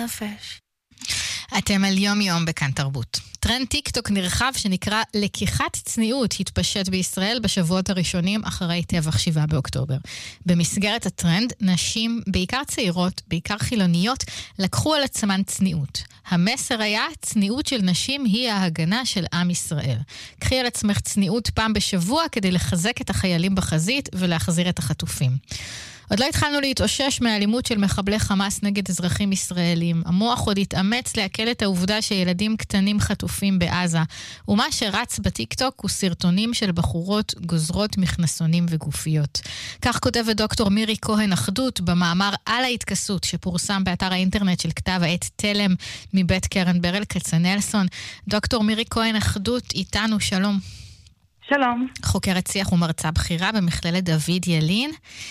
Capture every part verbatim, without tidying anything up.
הנפש. אתם על יום יום בכאן תרבות. טרנד טיקטוק נרחב שנקרא לקיחת צניעות התפשט בישראל בשבועות הראשונים אחרי טבח שבעה באוקטובר. במסגרת הטרנד, נשים, בעיקר צעירות, בעיקר חילוניות, לקחו על עצמן צניעות. המסר היה, צניעות של נשים היא ההגנה של עם ישראל. קחי על עצמך צניעות פעם בשבוע כדי לחזק את החיילים בחזית ולהחזיר את החטופים. עוד לא התחלנו להתאושש מהאלימות של מחבלי חמאס נגד אזרחים ישראלים. המוח עוד התאמץ להקל את העובדה שילדים קטנים חטופים בעזה. ומה שרץ בטיקטוק הוא סרטונים של בחורות גוזרות מכנסונים וגופיות. כך כותבת דוקטור מירי כהן אחדות במאמר על ההתכסות שפורסם באתר האינטרנט של כתב העת תלם מבית קרן ברל כצנלסון. דוקטור מירי כהן אחדות איתנו, שלום. שלום. חוקרת שיח ומרצה בכירה במכללת דוד ילין.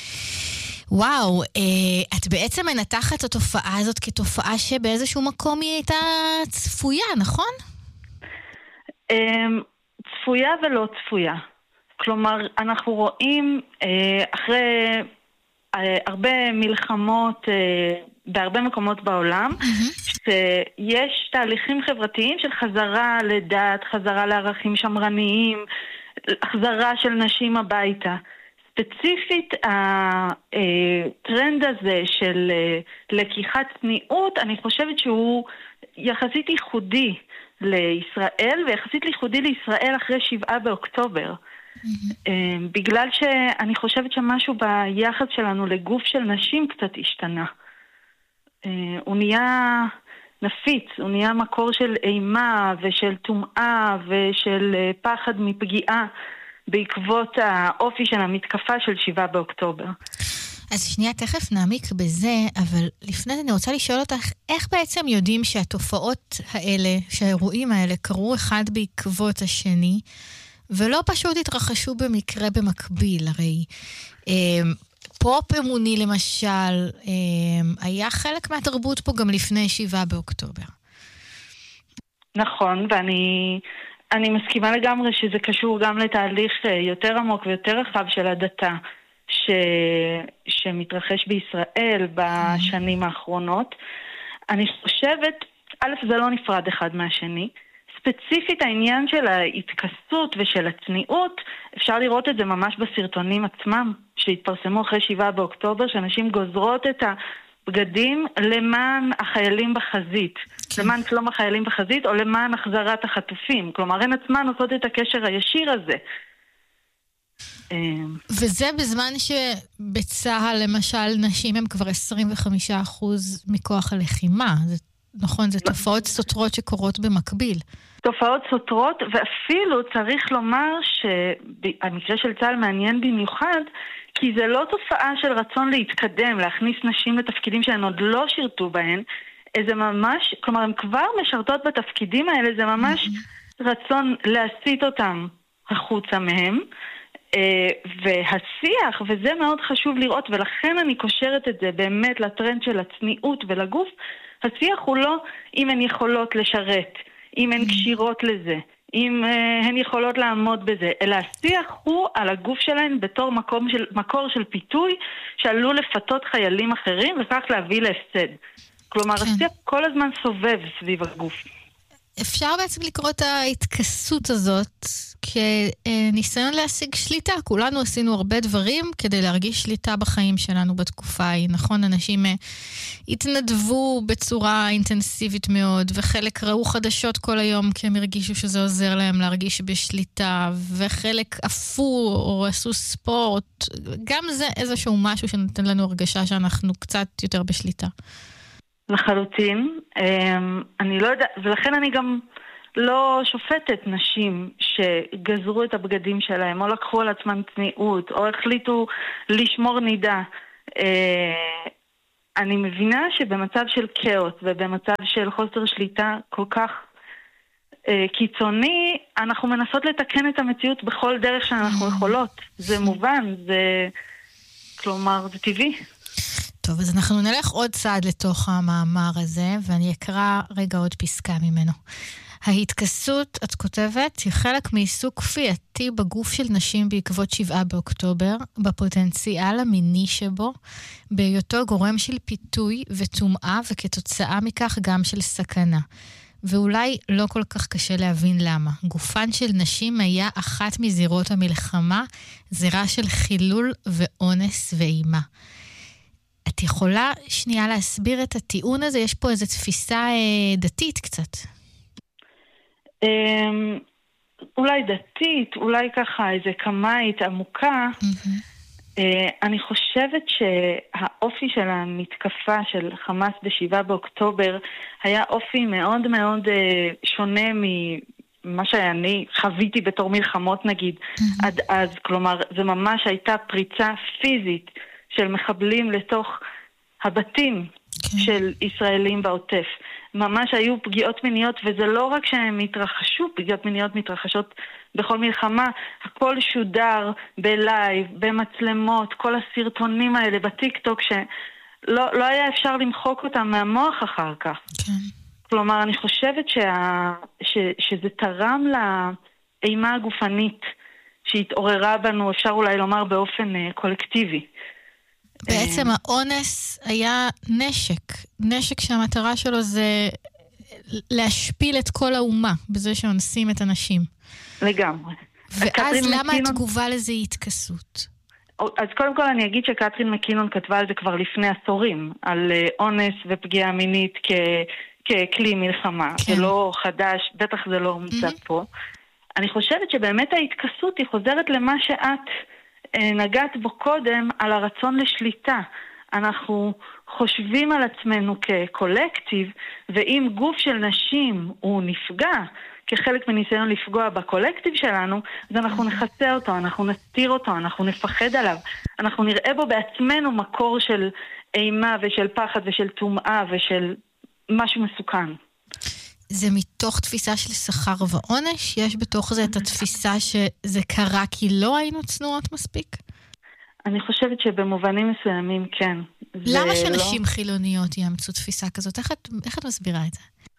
וואו, אה, את בעצם מנתחת את התופעה הזאת כתופעה שבאיזשהו מקום היא הייתה צפויה, נכון? אה, צפויה ולא צפויה. כלומר, אנחנו רואים אה, אחרי אה, הרבה מלחמות אה, בהרבה מקומות בעולם, mm-hmm. שיש תהליכים חברתיים של חזרה לדת, חזרה לערכים שמרניים, החזרה של נשים הביתה. ספציפית, הטרנד הזה של לקיחת צניעות, אני חושבת שהוא יחסית ייחודי לישראל, ויחסית ייחודי לישראל אחרי שבעה באוקטובר. Mm-hmm. בגלל שאני חושבת שמשהו ביחס שלנו לגוף של נשים קצת השתנה. הוא נהיה נפיץ, הוא נהיה מקור של אימה ושל טומאה ושל פחד מפגיעה, בעקבות האופי של המתקפה של שבעה באוקטובר. אז שנייה, תכף נעמיק בזה, אבל לפני זה אני רוצה לשאול אותך, איך בעצם יודעים שהתופעות האלה, שהאירועים האלה, קרו אחד בעקבות השני, ולא פשוט התרחשו במקרה במקביל? הרי אה, פופ אמוני למשל, אה, היה חלק מהתרבות פה גם לפני שבעה באוקטובר. נכון, ואני... אני מסכימה לגמרי שזה קשור גם לתהליך יותר עמוק ויותר רחב של הדתה ש... שמתרחש בישראל בשנים האחרונות. אני חושבת, א', זה לא נפרד אחד מהשני. ספציפית העניין של ההתכסות ושל הצניעות, אפשר לראות את זה ממש בסרטונים עצמם, שהתפרסמו אחרי שבעה באוקטובר, שאנשים גוזרות את ה... בגדים למען החיילים בחזית, כן. למען שלום החיילים בחזית או למען החזרת החטופים. כלומר, הן עצמן עושות את הקשר הישיר הזה. וזה בזמן שבצהל, למשל, נשים הם כבר עשרים וחמישה אחוז מכוח הלחימה. זה, נכון, זה תופעות סותרות שקורות במקביל. תופעות סותרות, ואפילו צריך לומר שהמקרה של צהל מעניין במיוחד, כי זה לא תופעה של רצון להתקדם, להכניס נשים לתפקידים שהן עוד לא שירתו בהן, זה ממש, כלומר, הן כבר משרתות בתפקידים האלה, זה ממש רצון להסיט אותם החוצה מהם, והשיח, וזה מאוד חשוב לראות, ולכן אני קושרת את זה באמת לטרנד של הצניעות ולגוף, השיח הוא לא אם הן יכולות לשרת, אם הן קשירות לזה, אם uh, הן יכולות לעמוד בזה, אלא השיח הוא על הגוף שלהן בתור מקום של, מקור של פיתוי שעלול לפתות חיילים אחרים וכך להביא להפסד. כלומר, כן. השיח כל הזמן סובב סביב הגוף. אפשר בעצם לקרוא את ההתכסות הזאת כניסיון להשיג שליטה. כולנו עשינו הרבה דברים כדי להרגיש שליטה בחיים שלנו בתקופה ההיא. נכון, אנשים התנדבו בצורה אינטנסיבית מאוד, וחלק ראו חדשות כל היום כי הם הרגישו שזה עוזר להם להרגיש בשליטה, וחלק עפו או עשו ספורט. גם זה איזשהו משהו שנותן לנו הרגשה שאנחנו קצת יותר בשליטה. לחלוטין. אני לא יודע, ולכן אני גם לא שופטת נשים שגזרו את הבגדים שלהם, או לקחו על עצמם צניעות, או החליטו לשמור נידה. אני מבינה שבמצב של כאוס ובמצב של חוסר שליטה כל כך קיצוני, אנחנו מנסות לתקן את המציאות בכל דרך שאנחנו יכולות. זה מובן, זה, כלומר, זה טבעי. טוב, אז אנחנו נלך עוד צעד לתוך המאמר הזה, ואני אקרא רגע עוד פסקה ממנו. ההתכסות, את כותבת, היא חלק מעיסוק כפייתי בגוף של נשים בעקבות שבעה באוקטובר, בפוטנציאל המיני שבו, בהיותו גורם של פיתוי וטומאה, וכתוצאה מכך גם של סכנה. ואולי לא כל כך קשה להבין למה. גופן של נשים היה אחת מזירות המלחמה, זירה של חילול ואונס ואימה. את יכולה שנייה להסביר את הטיעון הזה? יש פה איזו תפיסה אה, דתית קצת. אה, אולי דתית, אולי ככה איזו קמאית עמוקה. Mm-hmm. אה, אני חושבת שהאופי של המתקפה של חמאס בשבעה באוקטובר היה אופי מאוד מאוד אה, שונה ממה שאני חוויתי בתור מלחמות נגיד. Mm-hmm. עד אז, כלומר, זה ממש הייתה פריצה פיזית של מחבלים לתוך הבתים okay. של ישראלים בעוטף. ממש היו פגיעות מיניות, וזה לא רק שהם התרחשו, פגיעות מיניות מתרחשות בכל מלחמה, הכל שודר בלייב, במצלמות, כל הסרטונים האלה בטיק-טוק, שלא לא היה אפשר למחוק אותם מהמוח אחר כך. Okay. כלומר, אני חושבת שה, ש, שזה תרם לאימה הגופנית שהתעוררה בנו, אפשר אולי לומר באופן uh, קולקטיבי. בעצם האונס היה נשק. נשק שהמטרה שלו זה להשפיל את כל האומה, בזה שאונסים את הנשים. לגמרי. ואז למה התגובה לזה היא התכסות? אז קודם כל אני אגיד שקטרין מקינון כתבה על זה כבר לפני עשורים, על אונס ופגיעה מינית ככלי מלחמה. זה לא חדש, בטח זה לא מוצא פה. אני חושבת שבאמת ההתכסות היא חוזרת למה שאת נגעת בו קודם, על הרצון לשליטה. אנחנו חושבים על עצמנו כקולקטיב, ואם גוף של נשים הוא נפגע, כחלק מניסיון לפגוע בקולקטיב שלנו, אז אנחנו נחצה אותו, אנחנו נסתיר אותו, אנחנו נפחד עליו, אנחנו נראה בו בעצמנו מקור של אימה ושל פחד ושל טומאה ושל משהו מסוכן. זה מתוך תפיסה של שכר ועונש? יש בתוך זה את התפיסה שזה קרה כי לא היינו צנועות מספיק? אני חושבת שבמובנים מסוימים כן. למה שנשים לא... חילוניות יאמצו תפיסה כזאת? איך את, איך את מסבירה את זה?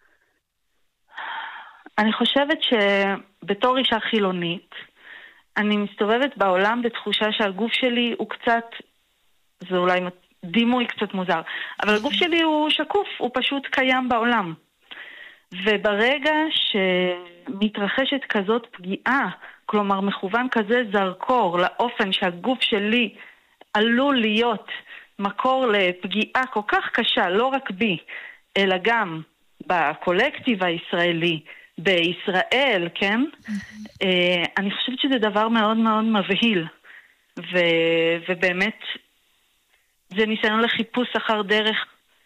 אני חושבת שבתור אישה חילונית, אני מסתובבת בעולם בתחושה שהגוף שלי הוא קצת, זה אולי דימוי קצת מוזר, אבל הגוף שלי הוא שקוף, הוא פשוט קיים בעולם. וברגע שמתרחשת כזאת פגיעה, כלומר מכוון כזה זרקור לאופן שהגוף שלי עלול להיות מקור לפגיעה כל כך קשה, לא רק בי, אלא גם בקולקטיב הישראלי, בישראל, כן? Mm-hmm. אני חושבת שזה דבר מאוד מאוד מבהיל. ו- ובאמת, זה ניסיון לחיפוש אחר דרך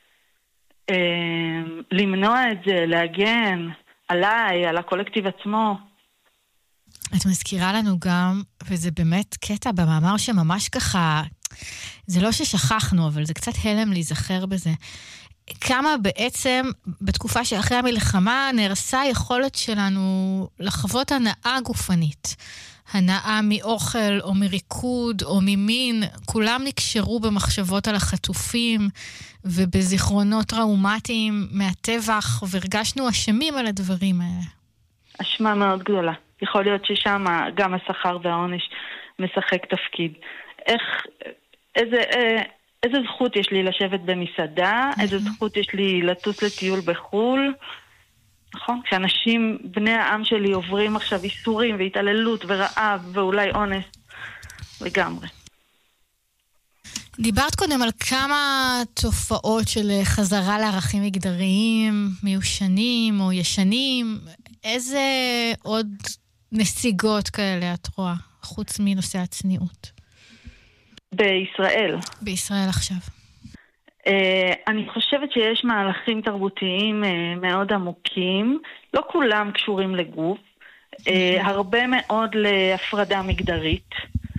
למנוע את זה, להגן עליי, על הקולקטיב עצמו. את מזכירה לנו גם, וזה באמת קטע במאמר שממש ככה, זה לא ששכחנו, אבל זה קצת הלם להיזכר בזה. כמה בעצם, בתקופה שאחרי המלחמה, נהרסה היכולת שלנו לחוות הנאה גופנית. הנאה מאוכל או מריקוד או ממין, כולם נקשרו במחשבות על החטופים ובזיכרונות טראומטיים מהטבח, והרגשנו אשמים על הדברים האלה. אשמה מאוד גדולה. יכול להיות ששם גם השכר והעונש משחק תפקיד. איך, איזה, איזה זכות יש לי לשבת במסעדה, איזה זכות יש לי לטוס לטיול בחול, נכון? כשאנשים, בני העם שלי, עוברים עכשיו איסורים והתעללות ורעב ואולי אונס, לגמרי. דיברת קודם על כמה תופעות של חזרה לערכים מגדריים, מיושנים או ישנים. איזה עוד נסיגות כאלה את רואה, חוץ מנושא הצניעות? בישראל. בישראל עכשיו. אני חושבת שיש מהלכים תרבותיים מאוד עמוקים, לא כולם קשורים לגוף, הרבה מאוד להפרדה מגדרית.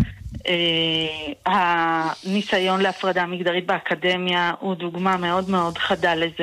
הניסיון להפרדה מגדרית באקדמיה הוא דוגמה מאוד מאוד חדה לזה.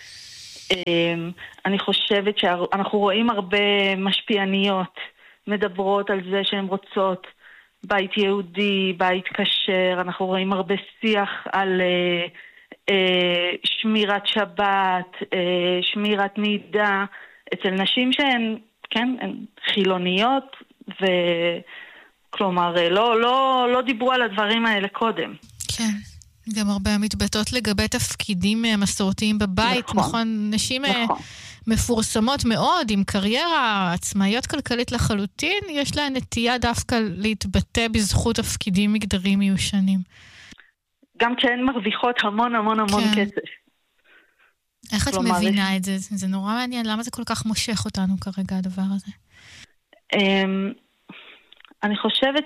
אני חושבת שאנחנו רואים הרבה משפיעניות מדברות על זה שהן רוצות בית יהודי, בית כשר, אנחנו רואים הרבה שיח על שמירת שבת, שמירת נידה, אצל נשים שהן, כן, הן חילוניות, וכלומר, לא, לא, לא דיברו על הדברים האלה קודם. כן. גם הרבה מתבטאות לגבי תפקידים מסורתיים בבית, נכון, נכון נשים נכון. מפורסמות מאוד, עם קריירה עצמאיות כלכלית לחלוטין, יש להן נטייה דווקא להתבטא בזכות תפקידים מגדריים מיושנים. גם כשהן מרוויחות המון המון המון כן. כסף. איך את מבינה את זה? זה נורא מעניין, למה זה כל כך מושך אותנו כרגע הדבר הזה? אני חושבת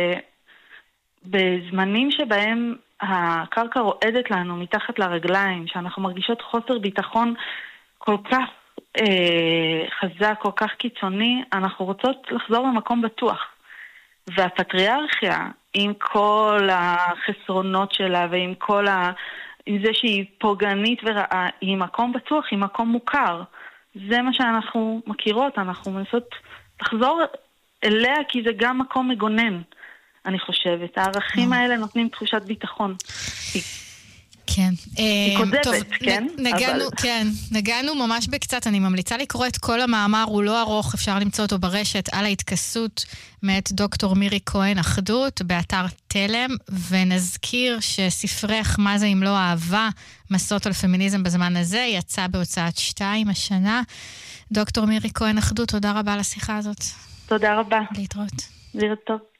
שבזמנים שבהם הקרקע רועדת לנו מתחת לרגליים, שאנחנו מרגישות חוסר ביטחון כל כך אה, חזק, כל כך קיצוני, אנחנו רוצות לחזור למקום בטוח. והפטריארכיה, עם כל החסרונות שלה ועם כל ה... עם זה שהיא פוגענית ורעה, היא מקום בטוח, היא מקום מוכר. זה מה שאנחנו מכירות, אנחנו מנסות לחזור אליה, כי זה גם מקום מגונן. אני חושבת, הערכים האלה נותנים תחושת ביטחון. כן. היא כותבת, כן? נגענו, כן, נגענו ממש בקצת, אני ממליצה לקרוא את כל המאמר, הוא לא ארוך, אפשר למצוא אותו ברשת, על ההתכסות מאת דוקטור מירי כהן אחדות, באתר תלם, ונזכיר שספרך מה זה אם לא אהבה, מסות על פמיניזם בזמן הזה, יצא בהוצאת שתיים השנה. דוקטור מירי כהן אחדות, תודה רבה על השיחה הזאת. תודה רבה. להתראות. להתראות.